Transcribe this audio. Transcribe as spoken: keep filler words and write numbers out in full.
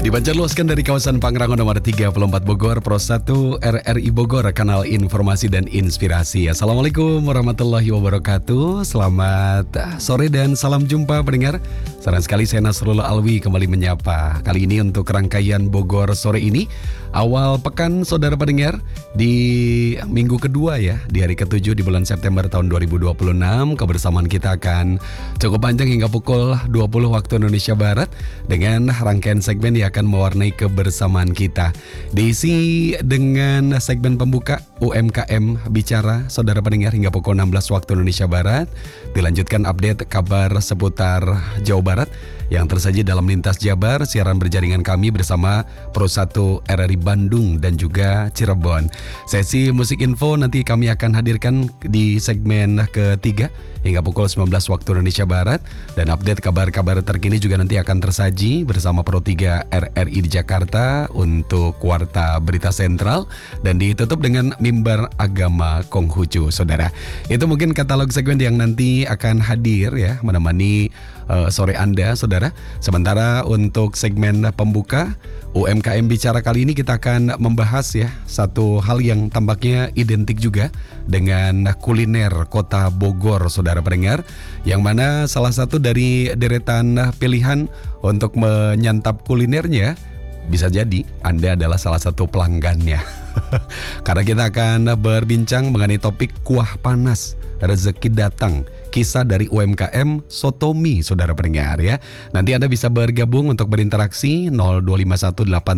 Dipancarluaskan dari kawasan Pangrango nomor tiga puluh empat Bogor, Pro satu R R I Bogor, kanal informasi dan inspirasi. Assalamualaikum warahmatullahi wabarakatuh. Selamat sore dan salam jumpa pendengar. Senang sekali saya Nasrullah Alwi kembali menyapa. Kali ini untuk rangkaian Bogor sore ini, awal pekan saudara pendengar, di minggu kedua ya, di hari ketujuh di bulan September tahun dua ribu dua puluh enam. Kebersamaan kita akan cukup panjang hingga pukul dua puluh waktu Indonesia Barat dengan rangkaian segmen yang akan mewarnai kebersamaan kita. Diisi dengan segmen pembuka U M K M Bicara saudara pendengar hingga pukul enam belas waktu Indonesia Barat. Dilanjutkan update kabar seputar Jawa Barat yang tersaji dalam Lintas Jabar, siaran berjaringan kami bersama Pro satu R R I Bandung dan juga Cirebon. Sesi musik info nanti kami akan hadirkan di segmen ketiga hingga pukul sembilan belas waktu Indonesia Barat, dan update kabar-kabar terkini juga nanti akan tersaji bersama Pro tiga R R I di Jakarta untuk Warta Berita Sentral, dan ditutup dengan Mimbar Agama Konghucu saudara. Itu mungkin katalog segmen yang nanti akan hadir ya menemani uh, sore Anda saudara. Sementara untuk segmen pembuka U M K M Bicara kali ini kita akan membahas ya satu hal yang tampaknya identik juga dengan kuliner kota Bogor saudara pendengar, yang mana salah satu dari deretan pilihan untuk menyantap kulinernya bisa jadi Anda adalah salah satu pelanggannya. Karena kita akan berbincang mengenai topik kuah panas rezeki datang, kisah dari U M K M Sotomi saudara pendengar ya. Nanti Anda bisa bergabung untuk berinteraksi nol dua lima satu delapan